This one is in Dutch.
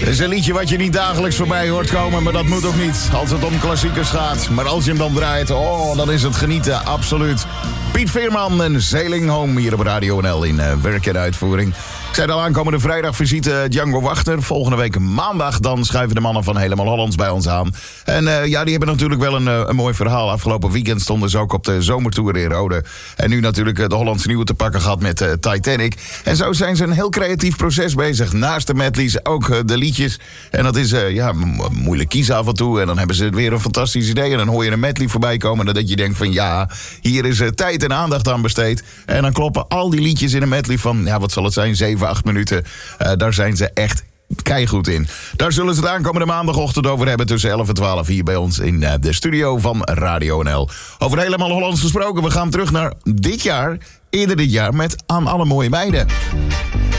is een liedje wat je niet dagelijks voorbij hoort komen, maar dat moet ook niet als het om klassiekers gaat. Maar als je hem dan draait, oh, dan is het genieten, absoluut. Piet Veerman en Sailing Home hier op Radio NL in werk en uitvoering. Ik zei al, aankomende vrijdag visite Django Wachter. Volgende week maandag dan schuiven de mannen van Helemaal Hollands bij ons aan. En ja, die hebben natuurlijk wel een mooi verhaal. Afgelopen weekend stonden ze ook op de zomertour in Rode. En nu natuurlijk de Hollandse nieuwe te pakken gehad met Titanic. En zo zijn ze een heel creatief proces bezig. Naast de medleys ook de liedjes. En dat is moeilijk kiezen af en toe. En dan hebben ze weer een fantastisch idee. En dan hoor je een medley voorbij komen. En dat je denkt van ja, hier is tijd en aandacht aan besteed. En dan kloppen al die liedjes in een medley van, ja, wat zal het zijn, 7, 8 minuten. Daar zijn ze echt keigoed in. Daar zullen ze het aankomende maandagochtend over hebben tussen 11 en 12 hier bij ons in de studio van Radio NL. Over Helemaal Hollands gesproken, we gaan terug naar dit jaar, eerder dit jaar, met Aan alle mooie meiden.